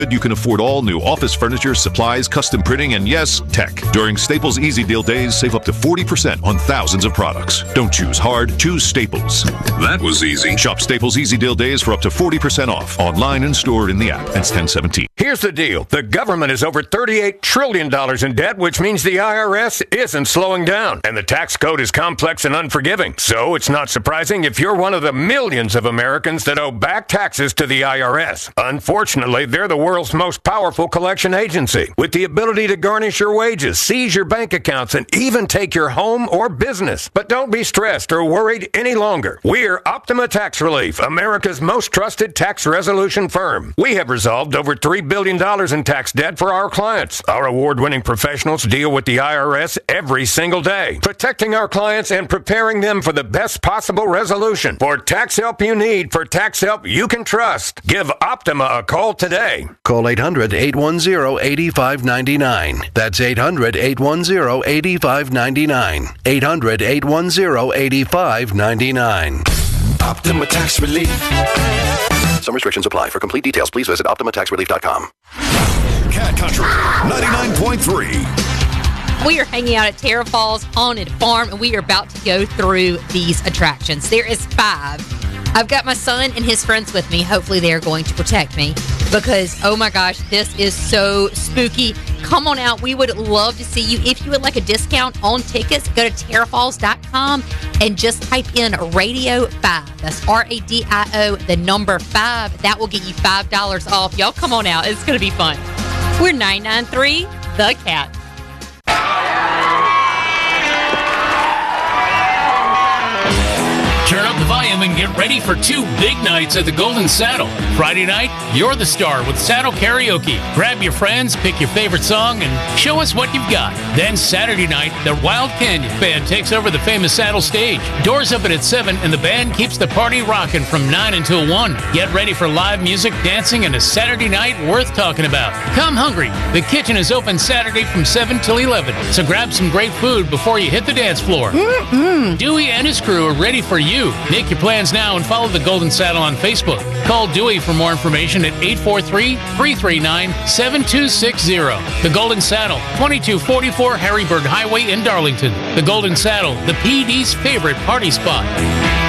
You can afford all new office furniture, supplies, custom printing, and yes, tech. During Staples Easy Deal Days, save up to 40% on thousands of products. Don't choose hard, choose Staples. That was easy. Shop Staples Easy Deal Days for up to 40% off. Online and stored in the app. Ends 10/17. Here's the deal. The government is over $38 trillion in debt, which means the IRS isn't slowing down. And the tax code is complex and unforgiving. So it's not surprising if you're one of the millions of Americans that owe back taxes to the IRS. Unfortunately, they're the world's most powerful collection agency with the ability to garnish your wages, seize your bank accounts, and even take your home or business. But don't be stressed or worried any longer. We're Optima Tax Relief, America's most trusted tax resolution firm. We have resolved over $3 billion in tax debt for our clients. Our award-winning professionals deal with the IRS every single day, protecting our clients and preparing them for the best possible resolution. For tax help you need, for tax help you can trust, give Optima a call today. Call 800-810-8599. That's 800-810-8599. 800-810-8599. Optima Tax Relief. Some restrictions apply. For complete details, please visit OptimaTaxRelief.com. Cat Country 99.3. We are hanging out at Terra Falls Haunted Farm, and we are about to go through these attractions. There is 5. I've got my son and his friends with me. Hopefully they're going to protect me because, oh my gosh, this is so spooky. Come on out. We would love to see you. If you would like a discount on tickets, go to terrafalls.com and just type in Radio 5. That's RADIO, the number 5. That will get you $5 off. Y'all come on out. It's going to be fun. We're 99.3 The Cat. Turn up the volume and get ready for 2 big nights at the Golden Saddle. Friday night, you're the star with Saddle Karaoke. Grab your friends, pick your favorite song, and show us what you've got. Then Saturday night, the Wild Canyon Band takes over the famous Saddle stage. Doors open at 7, and the band keeps the party rocking from 9 until 1. Get ready for live music, dancing, and a Saturday night worth talking about. Come hungry. The kitchen is open Saturday from 7 till 11, so grab some great food before you hit the dance floor. Dewey and his crew are ready for you. Make your plans now and follow the Golden Saddle on Facebook. Call Dewey for more information at 843-339-7260. The Golden Saddle, 2244 Harrisburg Highway in Darlington. The Golden Saddle, the PD's favorite party spot.